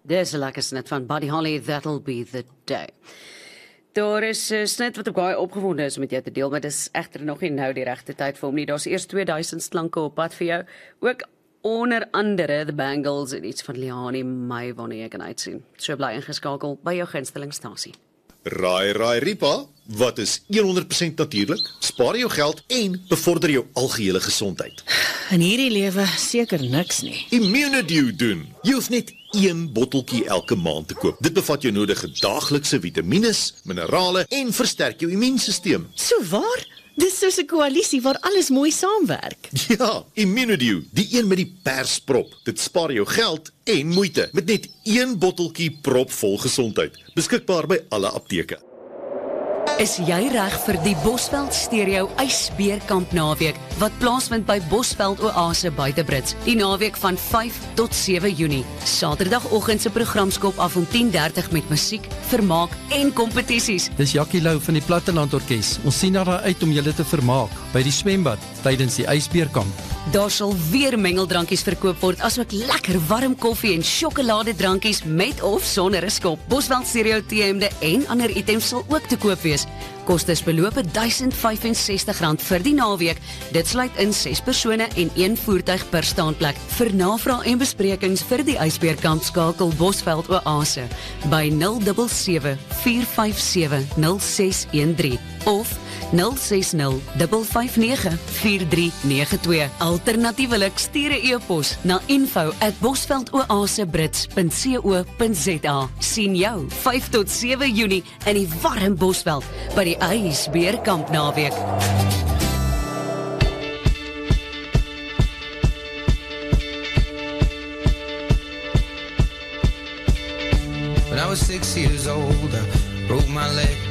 Dis 'n lekker snit van Buddy Holly, That'll Be The Day. Daar is 'n snit wat ek baie opgewonde is met jou te deel, maar dis egter nog nie nou die regte tyd vir hom nie. Daar's eers 2000 slanke op pad vir jou. Ook onder andere The Bangles en iets van Liani May waarna jy kan uitsien. So bly ingeskakel by jou gunstelingstasie. Raai Ripa, wat is 100% natuurlik? Spaar jou geld en bevorder jou algehele gesondheid. In hierdie lewe seker niks nie. Immunedew doen. Jy hoef net 1 botteltjie elke maand te koop. Dit bevat jou nodige daaglikse vitamines, minerale en versterk jou immuunstelsel. So waar? Dis soos 'n koalisie waar alles mooi saamwerk. Ja, Immunedew, die een met die persprop. Dit spaar jou geld en moeite met net 1 botteltjie propvol gesondheid. Beskikbaar by alle apteke. Is jy reg vir die Bosveld Stereo ysbeerkamp naweek wat plaasvind by Bosveld Oase buite Brits die naweek van 5 tot 7 Junie. Saterdagoggend se programskop af om 10:30 met musiek, vermaak en kompetisies. Dis Jackie Lou van die Platteland Orkees. Ons sien daar uit om julle te vermaak by die swembad tydens die ysbeerkamp. Daar sal weer mengeldrankies verkoop word, asook lekker warm koffie en sjokoladedrankies met of sonder 'n skop. Bosveld Stereo T-hemde en ander items sal ook te koop wees. Kostes beloop R1065 vir die naweek. Dit sluit in 6 persone en 1 voertuig per staanplek. Vir navraag en besprekings vir die ysbeerkamp skakel Bosveld Oase by 077 457 0613 of 060 559 4392. Alternatiewelik stuur 'n e-pos na info@bosveldoasebrits.co.za. Sien jou 5 tot 7 Junie in die warm Bosveld by die ysbeerkamp naweek. When I was 6 years old, I broke my leg